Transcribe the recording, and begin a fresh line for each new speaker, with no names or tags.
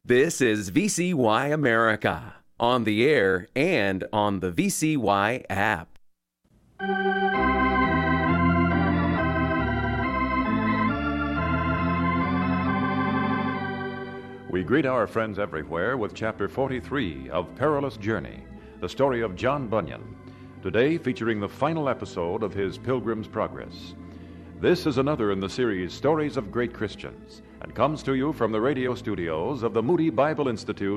This is VCY America, on the air and on the VCY app.
We greet our friends everywhere with Chapter 43 of Perilous Journey, the story of John Bunyan, today featuring the final episode of his Pilgrim's Progress. This is another in the series Stories of Great Christians, and comes to you from the radio studios of the Moody Bible Institute